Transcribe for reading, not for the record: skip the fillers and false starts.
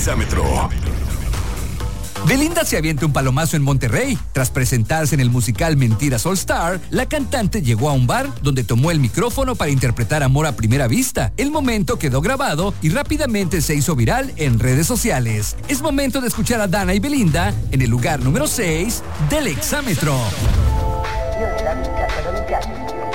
Exámetro. Belinda se avienta un palomazo en Monterrey. Tras presentarse en el musical Mentiras All Star, la cantante llegó a un bar donde tomó el micrófono para interpretar Amor a Primera Vista. El momento quedó grabado y rápidamente se hizo viral en redes sociales. Es momento de escuchar a Dana y Belinda en el lugar número 6 del Exámetro. De la vista,